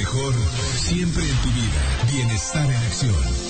mejor siempre en tu vida. Bienestar en acción.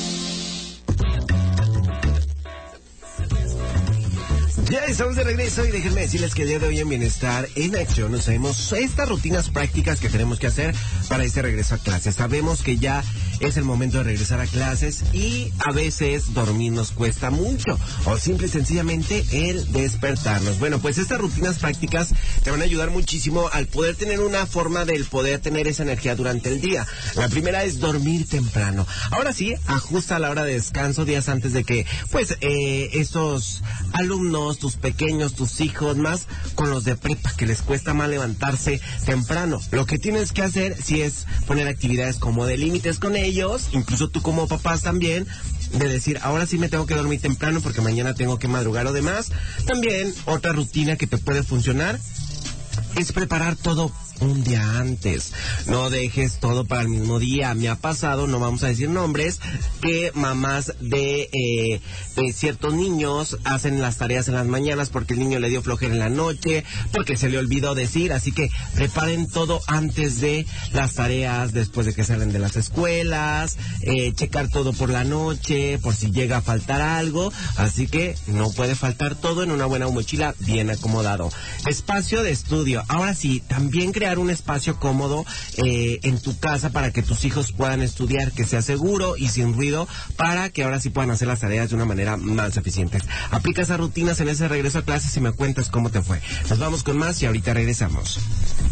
Ya estamos de regreso y déjenme decirles que el día de hoy en Bienestar en Acción nos sabemos estas rutinas prácticas que tenemos que hacer para este regreso a clases. Sabemos que ya es el momento de regresar a clases y a veces dormir nos cuesta mucho o simple y sencillamente el despertarnos. Bueno, pues estas rutinas prácticas te van a ayudar muchísimo al poder tener una forma del poder tener esa energía durante el día. La primera es dormir temprano. Ahora sí, ajusta la hora de descanso días antes de que, pues, estos alumnos, tus pequeños, tus hijos, más con los de prepa que les cuesta más levantarse temprano. Lo que tienes que hacer sí es poner actividades como de límites con ellos, incluso tú como papás también, de decir, ahora sí me tengo que dormir temprano porque mañana tengo que madrugar o demás. También otra rutina que te puede funcionar es preparar todo un día antes. No dejes todo para el mismo día. Me ha pasado, no vamos a decir nombres, que mamás de ciertos niños hacen las tareas en las mañanas porque el niño le dio flojera en la noche, porque se le olvidó decir. Así que preparen todo antes de las tareas, después de que salen de las escuelas, checar todo por la noche, por si llega a faltar algo. Así que no puede faltar todo en una buena mochila bien acomodado. Espacio de estudio. Ahora sí, también crear un espacio cómodo en tu casa para que tus hijos puedan estudiar, que sea seguro y sin ruido, para que ahora sí puedan hacer las tareas de una manera más eficiente. Aplica esas rutinas en ese regreso a clases y me cuentas cómo te fue. Nos vamos con más y ahorita regresamos.